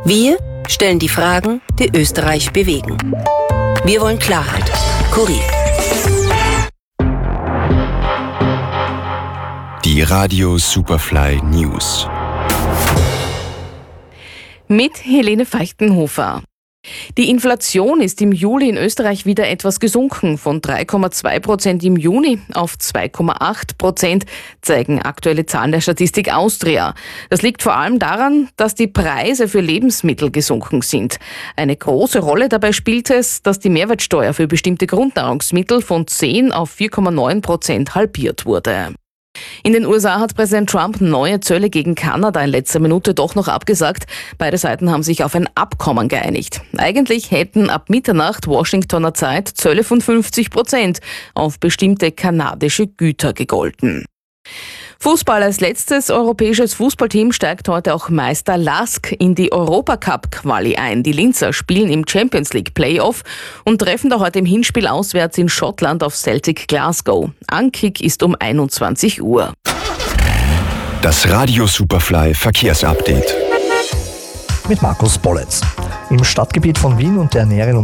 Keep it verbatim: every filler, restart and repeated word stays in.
Wir stellen die Fragen, die Österreich bewegen. Wir wollen Klarheit. Kurier. Die Radio Superfly News. Mit Helene Feichtenhofer. Die Inflation ist im Juli in Österreich wieder etwas gesunken. Von drei Komma zwei Prozent im Juni auf zwei Komma acht Prozent zeigen aktuelle Zahlen der Statistik Austria. Das liegt vor allem daran, dass die Preise für Lebensmittel gesunken sind. Eine große Rolle dabei spielt es, dass die Mehrwertsteuer für bestimmte Grundnahrungsmittel von zehn auf vier Komma neun Prozent halbiert wurde. In den U S A hat Präsident Trump neue Zölle gegen Kanada in letzter Minute doch noch abgesagt. Beide Seiten haben sich auf ein Abkommen geeinigt. Eigentlich hätten ab Mitternacht Washingtoner Zeit Zölle von fünfzig Prozent auf bestimmte kanadische Güter gegolten. Fußball als letztes europäisches Fußballteam steigt heute auch Meister Lask in die Europacup-Quali ein. Die Linzer spielen im Champions League Playoff und treffen da heute im Hinspiel auswärts in Schottland auf Celtic Glasgow. Ankick ist um einundzwanzig Uhr. Das Radio Superfly Verkehrsupdate. Mit Markus Bolletz. Im Stadtgebiet von Wien und der näheren